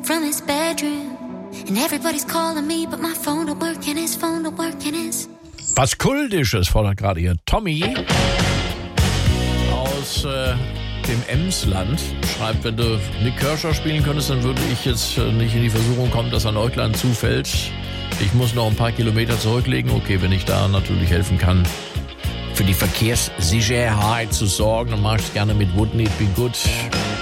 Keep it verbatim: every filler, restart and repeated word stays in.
from his bedroom. And everybody's calling me, but my phone don't work and his phone don't work and his... Was Kultisches fordert gerade hier Tommy aus äh, dem Emsland. Schreibt, wenn du Nick Kershaw spielen könntest, dann würde ich jetzt äh, nicht in die Versuchung kommen, dass ein Äuglein zufällt. Ich muss noch ein paar Kilometer zurücklegen. Okay, wenn ich da natürlich helfen kann, für die Verkehrssicherheit zu sorgen, dann mache ich es gerne mit Wouldn't It Be Good.